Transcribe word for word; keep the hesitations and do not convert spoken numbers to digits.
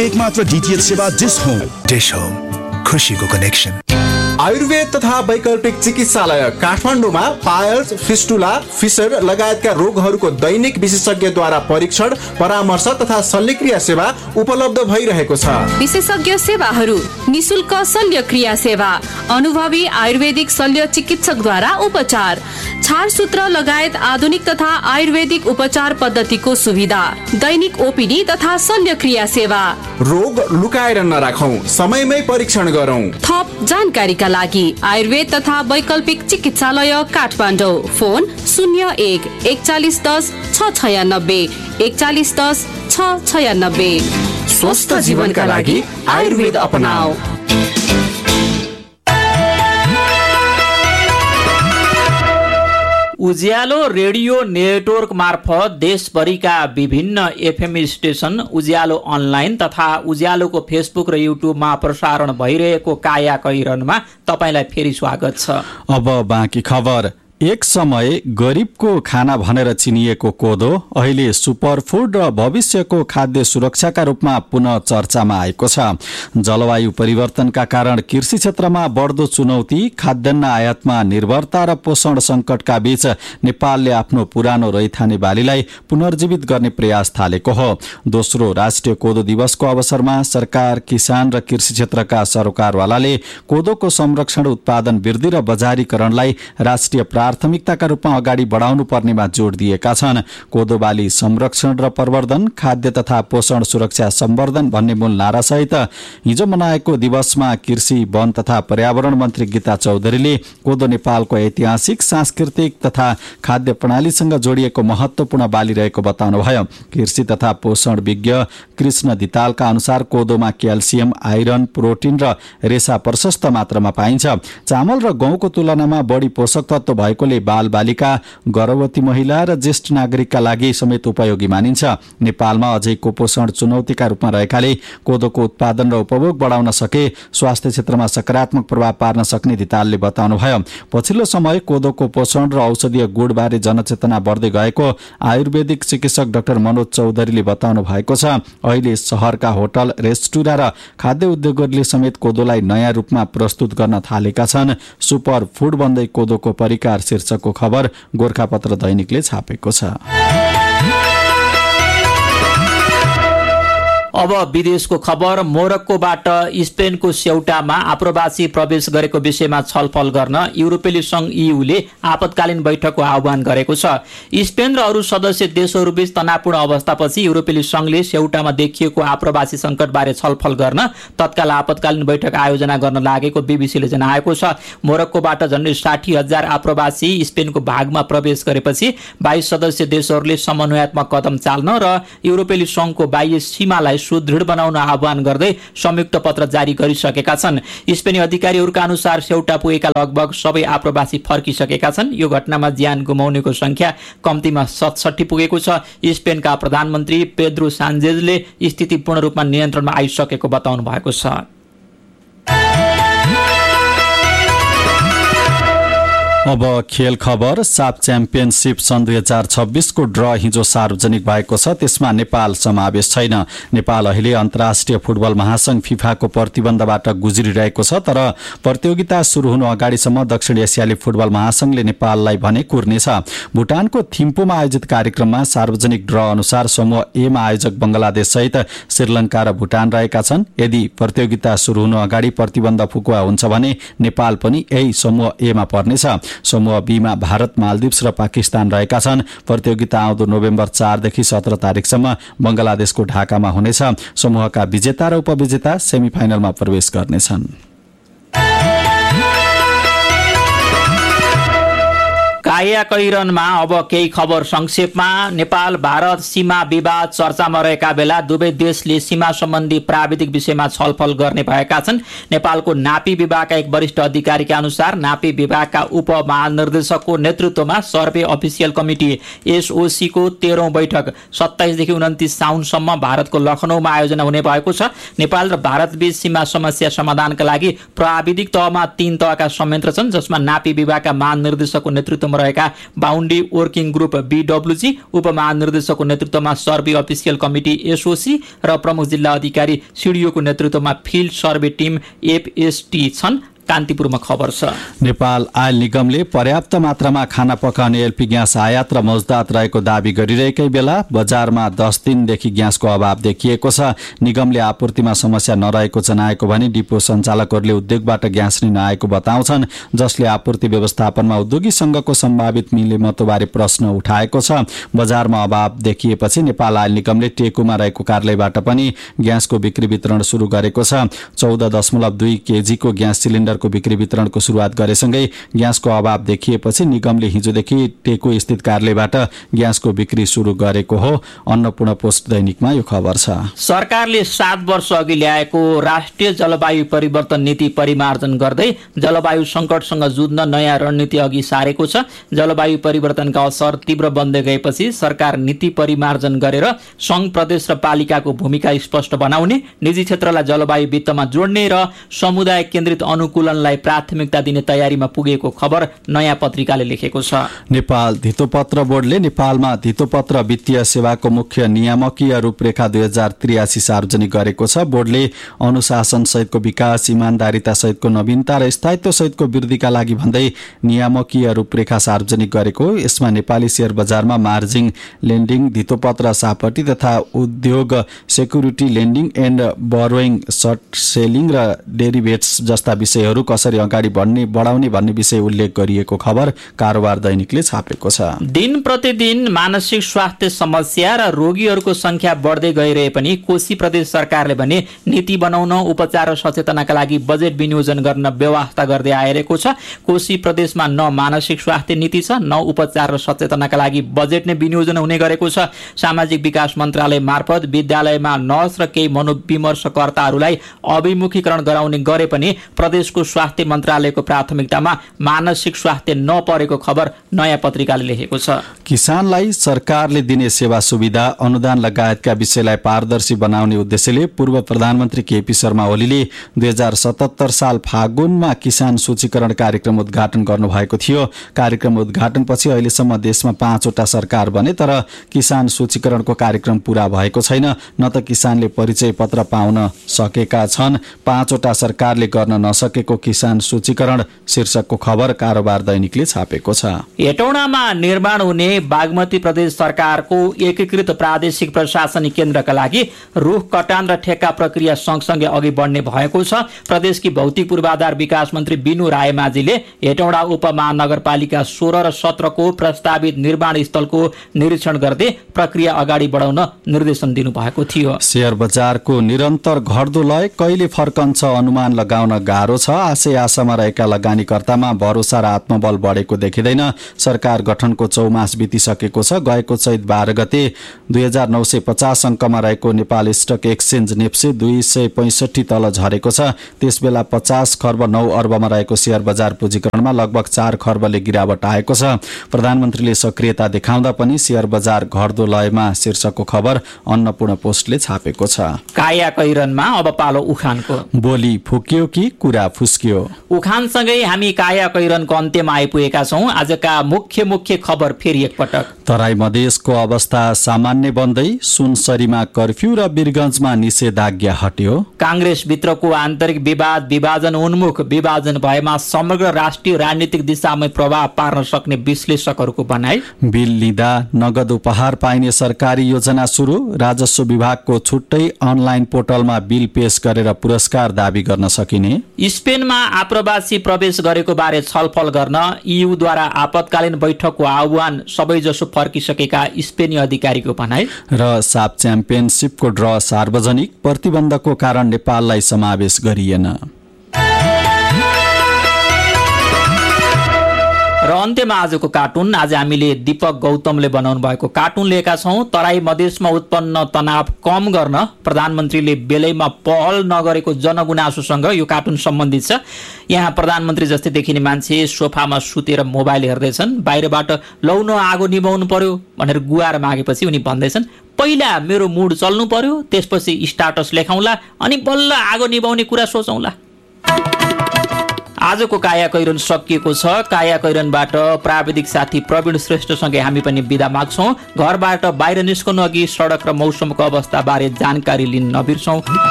एकमात्र डीटीएच सेवा dish home. Dish home, खुशीको कनेक्सन। आयुर्वेद तथा वैकल्पिक चिकित्सालय काठमाडौँमा पायल्स, फिस्टुला, फिसर लगायतका रोगहरूको दैनिक विशेषज्ञद्वारा परीक्षण, परामर्श तथा शल्यक्रिया सेवा उपलब्ध भइरहेको छ। विशेषज्ञ सेवाहरू, निशुल्क शल्यक्रिया सेवा, अनुभवी आयुर्वेदिक शल्य चिकित्सकद्वारा उपचार, छारसूत्र लगायत आधुनिक तथा आयुर्वेदिक उपचार पद्धतिको सुविधा, दैनिक ओपीडी तथा शल्यक्रिया सेवा। रोग लुकाएर नराखौं, समयमै परीक्षण गरौं। थप जानकारीका लागि आयुर्वेद तथा वैकल्पिक चिकित्सालय काठमाडौँ। फोन शून्य एक एकचालिस दस छ छयानब्बे एकचालिस दस छ छयानब्बे। स्वस्थ जीवनका लागि आयुर्वेद अपनाऊ। उज्यालो रेडियो नेटवर्क मार्फत देशभरिका विभिन्न एफएम स्टेशन, उज्यालो अनलाइन तथा उज्यालोको फेसबुक र युट्युबमा प्रसारण भइरहेको काया कैरनमा तपाईलाई फेरि स्वागत छ। अब बाँकी खबर। एक समय गरिबको खाना भनेर चिनिएको कोदो अहिले सुपरफुड र भविष्यको खाद्य सुरक्षाका रूपमा पुनः चर्चामा आएको छ। जलवायु परिवर्तनका कारण कृषि क्षेत्रमा बढ्दो चुनौती, खाद्यान्न आयातमा निर्भरता र पोषण संकटका बीच नेपालले आफ्नो पुरानो रैथाने बालीलाई पुनर्जीवित गर्ने प्रयास थालेको हो। दोस्रो राष्ट्रिय कोदो दिवसको अवसरमा सरकार, किसान र कृषि क्षेत्रका सरोकारवालाले कोदोको संरक्षण, उत्पादन वृद्धि र बजारीकरणलाई राष्ट्रिय प्राथमिकताका रूपमा अगाडि बढाउनु पर्नेमा जोड दिएका छन्। कोदो बाली संरक्षण र प्रवर्धन, खाद्य तथा पोषण सुरक्षा सम्वर्धन भन्ने मूल नारासहित हिजो मनाएको दिवसमा कृषि, वन तथा पर्यावरण मन्त्री गीता चौधरीले कोदो नेपालको ऐतिहासिक, सांस्कृतिक तथा खाद्य प्रणालीसँग जोडिएको महत्वपूर्ण बाली रहेको बताउनुभयो। कृषि तथा पोषण विज्ञ कृष्ण दितालका अनुसार कोदोमा क्याल्सियम, आइरन, प्रोटिन र रेसा प्रशस्त मात्रामा पाइन्छ। चामल र गहुँको तुलनामा बढी पोषक तत्व भएको बाल बालिका, गर्भवती महिला र ज्येष्ठ नागरिकका लागि समेत उपयोगी मानिन्छ। नेपालमा अझै कुपोषण चुनौतीका रूपमा रहेकाले कोदोको उत्पादन र उपभोग बढाउन सके स्वास्थ्य क्षेत्रमा सकारात्मक प्रभाव पार्न सक्ने दितालले बताउनुभयो। पछिल्लो समय कोदोको पोषण र औषधीय गुणबारे जनचेतना बढ्दै गएको आयुर्वेदिक चिकित्सक डाक्टर मनोज चौधरीले बताउनु भएको छ। अहिले शहरका होटल, रेस्टुरा र खाद्य उद्योगहरूले समेत कोदोलाई नयाँ रूपमा प्रस्तुत गर्न थालेका छन्। सुपर फुड बन्दै कोदोको परिकार शीर्षकको खबर गोरखापत्र दैनिकले छापेको छ। अब विदेशको खबर। मोरक्कोबाट स्पेनको सेउटामा आप्रवासी प्रवेश गरेको विषयमा छलफल गर्न युरोपेली संघ ईयूले आपतकालीन बैठकको आह्वान गरेको छ। स्पेन र अरू सदस्य देशहरूबीच तनावपूर्ण अवस्थापछि युरोपेली संघले सेउटामा देखिएको आप्रवासी संकटबारे छलफल गर्न तत्काल आपतकालीन बैठक आयोजना गर्न लागेको बीबीसीले जनाएको छ। मोरक्कोबाट झन्डै साठी हजार आप्रवासी स्पेनको भागमा प्रवेश गरेपछि बाइस सदस्य देशहरूले समन्वयात्मक कदम चाल्न र युरोपेली संघको बाह्य सीमालाई सुदृढ बनाउन आह्वान गर्दै संयुक्त पत्र जारी गरिसकेका छन्। स्पेनी अधिकारीहरूका अनुसार सेउटा पुगेका लगभग सबै आप्रवासी फर्किसकेका छन्। यो घटनामा ज्यान गुमाउनेको संख्या कम्तीमा सतसट्ठी पुगेको छ। स्पेनका प्रधानमन्त्री पेद्रो सान्चेजले स्थिति पूर्ण रूपमा नियन्त्रणमा आइसकेको बताउनु भएको छ। अब खेल खबर। साफ च्याम्पियनशिप सन् दुई हजार छब्बीसको ड्र हिजो सार्वजनिक भएको छ। त्यसमा नेपाल समावेश छैन। नेपाल अहिले अन्तर्राष्ट्रिय फुटबल महासंघ फिफाको प्रतिबन्धबाट गुज्रिरहेको छ। तर प्रतियोगिता सुरु हुनु अगाडिसम्म दक्षिण एसियाली फुटबल महासंघले नेपाललाई भने कुर्नेछ। भुटानको थिम्पूमा आयोजित कार्यक्रममा सार्वजनिक ड्र अनुसार समूह एमा आयोजक बंगलादेश सहित श्रीलंका र भुटान रहेका छन्। यदि प्रतियोगिता सुरु हुनु अगाडि प्रतिबन्ध फुकुवा हुन्छ भने नेपाल पनि यही समूह एमा पर्नेछ। समूह बीमा भारत, मालदिप्स र पाकिस्तान रहेका छन्। प्रतियोगिता आउँदो नोभेम्बर चारदेखि सत्र तारिकसम्म बंगलादेशको ढाकामा हुनेछ। समूहका विजेता र उपविजेता सेमी फाइनलमा प्रवेश गर्नेछन्। काया कैरनमा अब केही खबर संक्षेपमा। नेपाल भारत सीमा विवाद चर्चामा रहेका बेला दुवै देशले सीमा सम्बन्धी प्राविधिक विषयमा छलफल गर्ने भएका छन्। नेपालको नापी विभागका एक वरिष्ठ अधिकारीका अनुसार नापी विभागका उप महानिर्देशकको नेतृत्वमा सर्वे अफिसियल कमिटी एसओसी को तेह्रौं बैठक सत्ताइसदेखि उन्तिस साउनसम्म भारतको लखनऊमा आयोजना हुने भएको छ। नेपाल र भारत बीच सीमा समस्या समाधानका लागि प्राविधिक तहमा तीन तहका संयन्त्र छन्, जसमा नापी विभागका महानिर्देशकको नेतृत्वमा रहेका रहेका बाउन्डी वर्किङ ग्रुप बीडब्ल्यूजी, उपमहानिर्देशकको नेतृत्वमा सर्वे अफिसियल कमिटी एसओसी र प्रमुख जिल्ला अधिकारी सिडिओको नेतृत्वमा फिल्ड सर्वे टिम एफएसटी छन्। कान्तिपुरमा खबर छ। नेपाल आयल निगमले पर्याप्त मात्रामा खाना पकाउने एलपी ग्यास आयात र मजदात रहेको दावी गरिरहेकै बेला बजारमा दस दिनदेखि ग्यासको अभाव देखिएको छ। निगमले आपूर्तिमा समस्या नरहेको जनाएको भने डिपो सञ्चालकहरूले उद्योगबाट ग्यास लिन आएको बताउँछन्, जसले आपूर्ति व्यवस्थापनमा उद्योगी संघको सम्भावित मिलेमतोबारे प्रश्न उठाएको छ। बजारमा अभाव देखिएपछि नेपाल आयल निगमले टेकुमा रहेको कार्यालयबाट पनि ग्यासको बिक्री वितरण सुरु गरेको छ। चौध दशमलव दुई केजीको ग्यास सिलिन्डर को बिक्री वितरणको सुरुवात गरेसँगै ग्यासको अभाव देखिएपछि निगमले हिजोदेखि टेको स्थित कार्यालयबाट ग्यासको बिक्री सुरु गरेको हो। अन्नपूर्ण पोस्ट दैनिकमा यो खबर छ। सरकारले सात वर्ष अघि ल्याएको राष्ट्रिय जलवायु परिवर्तन नीति परिमार्जन गर्दै जलवायु संकटसँग जुझ्न नयाँ रणनीति अघि सारेको छ। जलवायु परिवर्तनका असर तीव्र बन्दै गएपछि सरकार नीति परिमार्जन गरेर संघ, प्रदेश र पालिकाको भूमिका स्पष्ट बनाउने, निजी क्षेत्रलाई जलवायु वित्तमा जोड्ने र समुदाय केन्द्रित अनुकूल लाई प्राथमिकता दिने तयारीमा पुगेको खबर नयाँ पत्रिकाले लेखेको छ। नेपाल धितोपत्र बोर्डले नेपालमा धितोपत्र वित्तीय सेवाको मुख्य नियामकीय रूपरेखा दुई हजार त्रियासी सार्वजनिक गरेको छ। बोर्डले अनुशासन सहितको विकास, इमान्दारिता सहितको नवीनता र स्थायित्व सहितको वृद्धिका लागि भन्दै नियामकीय रूपरेखा सार्वजनिक गरेको। यसमा नेपाली शेयर बजारमा मार्जिन लेन्डिङ, धितोपत्र सापटी तथा उद्योग security lending and borrowing, short selling र डेरिभेट्स जस्ता विषयहरू कसरी अगाडि बढ्ने बढाउने भन्ने विषय उल्लेख गरिएको खबर कारोबार दैनिकले छापेको छ। दिन प्रतिदिन मानसिक स्वास्थ्य समस्या र रोगीहरूको संख्या बढ्दै गइरहे पनि कोशी प्रदेश सरकारले भने नीति बनाउन, उपचार र सचेतनाका लागि बजेट विनियोजन गर्न व्यवस्था गर्दै आइरहेको छ। कोशी प्रदेशमा न मानसिक स्वास्थ्य नीति छ, न उपचार र सचेतनाका लागि बजेट नै विनियोजन हुने गरेको छ। सामाजिक विकास मन्त्रालय मार्फत विद्यालयमा नर्स र केही मनोविमर्शकर्ताहरूलाई अभिमुखीकरण गराउने गरे पनि प्रदेशको स्वास्थ्य मन्त्रालयको प्राथमिकतामा मानसिक स्वास्थ्य नपरेको खबर नयाँ पत्रिकाले लेखेको छ। किसानलाई सरकारले दिने सेवा सुविधा, अनुदान लगायतका विषयलाई पारदर्शी बनाउने उद्देश्यले पूर्व प्रधानमन्त्री केपी शर्मा ओलीले दुई हजार सतहत्तर साल फागुनमा किसान सूचीकरण कार्यक्रम उद्घाटन गर्नुभएको थियो। कार्यक्रम उद्घाटनपछि अहिलेसम्म देशमा पाँचवटा सरकार बने, तर किसान सूचीकरणको कार्यक्रम पूरा भएको छैन, न त किसानले परिचय पत्र पाउन सकेका छन्। पाँचवटा सरकारले गर्न नसकेको किसान सूचीकरण शीर्षकको खबर कारोबार दैनिकले छापेको छ। हेटौडामा निर्माण हुने बागमती प्रदेश सरकारको एकीकृत प्रादेशिक प्रशासनिक केन्द्रका लागि रुख कटान र ठेक्का प्रक्रिया सँगसँगै अघि बढ्ने भएको छ। प्रदेशकी भौतिक पूर्वाधार विकास मन्त्री बिनु रायमाझीले हेटौडा उपमहानगरपालिका सोह्र र सत्रको प्रस्तावित निर्माण स्थलको निरीक्षण गर्दै प्रक्रिया अगाडि बढाउन निर्देशन दिनुभएको थियो। शेयर बजारको निरन्तर घट्दो लय कहिले फर्कन्छ अनुमान लगाउन गाह्रो छ। आशय आशामा रहेका लगानीकर्तामा भरोसा र आत्मबल बढेको देखिँदैन। सरकार गठनको चौमास बितिसकेको छ। गएको चैत बाह्र गते दुई हजार नौ सय पचास अङ्कमा रहेको नेपाल स्टक एक्सचेन्ज नेप्से दुई सय पैँसठी तल झरेको छ। त्यसबेला पचास खर्ब नौ अर्बमा रहेको शेयर बजार पुँजीकरणमा लगभग चार खर्बले गिरावट आएको छ। प्रधानमन्त्रीले सक्रियता देखाउँदा पनि शेयर बजार घट्दो लयमा शीर्षकको खबर अन्नपूर्ण पोस्टले छापेको छ। काया कैरनमा अब पालो उखानको। बोली फुक्यो कि कुरा फुस्कियो। उखानसँगै हामी काया कैरनको अन्त्यमा आइपुगेका छौं। आजका मुख्य मुख्य खबर फेरि एकपटक। तराई मधेसको अवस्था सामान्य बन्दै सुनसरीमा कर्फ्यू र वीरगञ्जमा निषेधाज्ञा हट्यो। कांग्रेस भित्रको आन्तरिक विवाद विभाजन उन्मुख विभाजन भएमा समग्र राष्ट्रिय राजनीतिक दिशामै प्रभाव पार्न सक्ने विश्लेषकहरूको भनाई। बिल लिँदा नगद उपहार पाइने सरकारी योजना सुरु। राजस्व विभागको छुट्टै अनलाइन पोर्टलमा बिल पेश गरेर पुरस्कार दावी गर्न सकिने। स्पेनमा आप्रवासी प्रवेश गरेको बारे छलफल गर्न ईयूद्वारा आपतकालीन बैठकको आह्वान, सबैजसो फर्किसकेका स्पेनी अधिकारीको भनाई। र साफ च्याम्पियनसिपको ड्र सार्वजनिक, प्रतिबन्धको कारण नेपाललाई समावेश गरिएन। र अन्त्यमा आजको कार्टुन। आज हामीले दीपक गौतमले बनाउनु भएको कार्टुन लिएका छौं। तराई मधेसमा उत्पन्न तनाव कम गर्न प्रधानमन्त्रीले बेलैमा पहल नगरेको जनगुनासोसँग यो कार्टुन सम्बन्धित छ। यहाँ प्रधानमन्त्री जस्तै देखिने मान्छे सोफामा सुतेर मोबाइल हेर्दैछन्। बाहिरबाट लौ न आगो निभाउनु पर्यो भनेर गुहार मागेपछि उनी भन्दैछन्, पहिला मेरो मुड चल्नु पर्यो, त्यसपछि स्टाटस लेखाउँला, अनि बल्ल आगो निभाउने कुरा सोचौँला। आजको काया कैरन सकिएको छ। काया कैरनबाट प्राविधिक साथी प्रवीण श्रेष्ठसँगै हामी पनि बिदा माग्छौँ। घरबाट बाहिर निस्कनु अघि सडक र मौसमको अवस्था बारे जानकारी लिन नबिर्सौँ।